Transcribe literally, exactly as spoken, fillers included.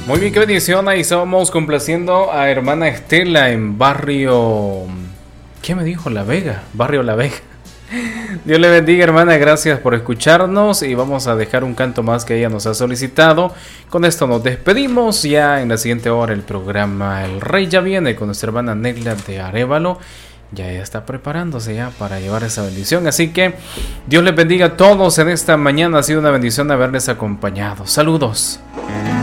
Muy bien, qué bendición. Ahí estamos complaciendo a hermana Estela en barrio... ¿Qué me dijo? La Vega. Barrio La Vega. Dios le bendiga, hermana. Gracias por escucharnos. Y vamos a dejar un canto más que ella nos ha solicitado. Con esto nos despedimos. Ya en la siguiente hora el programa El Rey ya viene con nuestra hermana Negla de Arévalo. Ya ella está preparándose ya para llevar esa bendición. Así que Dios les bendiga a todos en esta mañana. Ha sido una bendición haberles acompañado. Saludos.